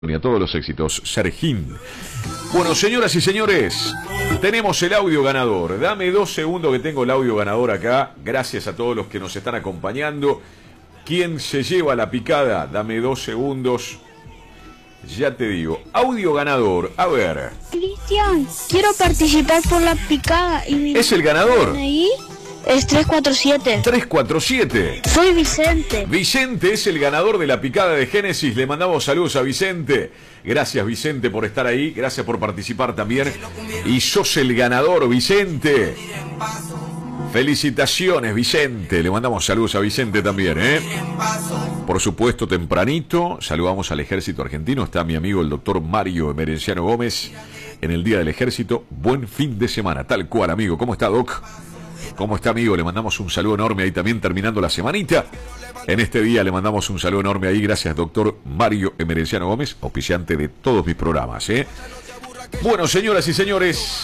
Y a todos los éxitos, Sergín. Bueno, señoras y señores, tenemos el audio ganador. Dame 2 segundos que tengo el audio ganador acá. Gracias a todos los que nos están acompañando. ¿Quién se lleva la picada? Dame 2 segundos. Ya te digo. Audio ganador. A ver. Cristian, quiero participar por la picada. ¿Es el ganador? Ahí es 347. 347. Soy Vicente. Vicente es el ganador de la picada de Génesis. Le mandamos saludos a Vicente. Gracias, Vicente, por estar ahí. Gracias por participar también. Y sos el ganador, Vicente. Felicitaciones, Vicente. Le mandamos saludos a Vicente también, ¿eh? Por supuesto, tempranito, saludamos al Ejército Argentino. Está mi amigo el doctor Mario Emerenciano Gómez en el Día del Ejército. Buen fin de semana, tal cual, amigo. ¿Cómo está, Doc? ¿Cómo está, amigo? Le mandamos un saludo enorme ahí también, terminando la semanita. En este día le mandamos un saludo enorme ahí. Gracias, doctor Mario Emerenciano Gómez, auspiciante de todos mis programas, ¿eh? Bueno, señoras y señores,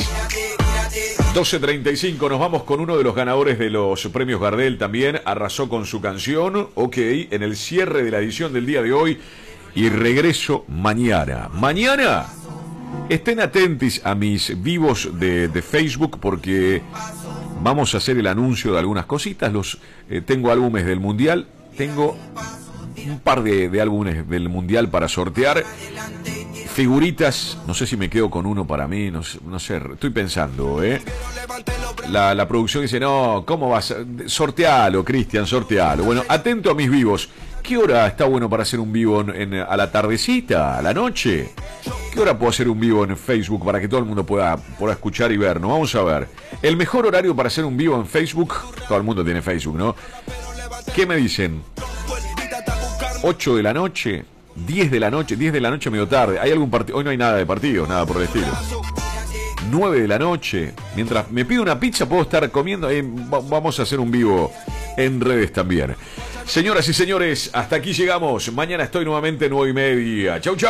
12:35, nos vamos con uno de los ganadores de los premios Gardel también. Arrasó con su canción, ok, en el cierre de la edición del día de hoy. Y regreso mañana. Mañana, estén atentos a mis vivos de Facebook porque vamos a hacer el anuncio de algunas cositas. Tengo álbumes del Mundial. Tengo un par de álbumes del Mundial para sortear. Figuritas, no sé si me quedo con uno para mí, no sé, estoy pensando, ¿eh? La producción dice, no, ¿cómo vas? Sortealo, Cristian, sortealo. Bueno, atento a mis vivos. ¿Qué hora está bueno para hacer un vivo a la tardecita, a la noche? ¿Qué hora puedo hacer un vivo en Facebook para que todo el mundo pueda escuchar y vernos? Vamos a ver. El mejor horario para hacer un vivo en Facebook, todo el mundo tiene Facebook, ¿no? ¿Qué me dicen? 8 de la noche, 10 de la noche, 10 de la noche medio tarde. ¿Hay algún partido? Hoy no hay nada de partidos, nada por el estilo. 9 de la noche, mientras me pido una pizza puedo estar comiendo. Vamos a hacer un vivo en redes también. Señoras y señores, hasta aquí llegamos. Mañana estoy nuevamente 9:30. Chau, chau.